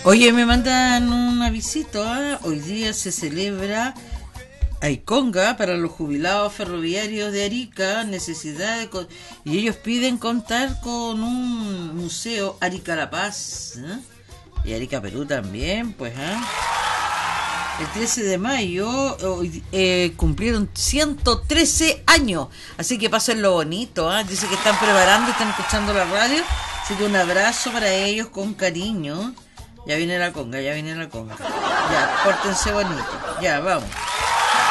Oye, me mandan un avisito, ¿ah? Hoy día se celebra Aiconga para los jubilados ferroviarios de Arica, y ellos piden contar con un museo Arica La Paz, ¿eh? Y Arica Perú también, pues, ¿ah? El 13 de mayo cumplieron 113 años, así que pásenlo bonito, ¿ah? Dice que están preparando, están escuchando la radio, así que un abrazo para ellos con cariño. Ya viene la conga, ya viene la conga. Ya, pórtense bonito. Ya, vamos.